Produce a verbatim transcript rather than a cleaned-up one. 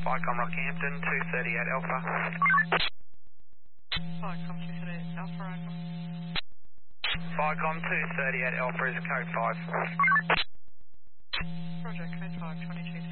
Vicom Rockhampton, two thirty-eight Alpha. Vicom two thirty-eight Alpha, over. Vicom two thirty-eight Alpha is code five. Roger, code five, twenty-two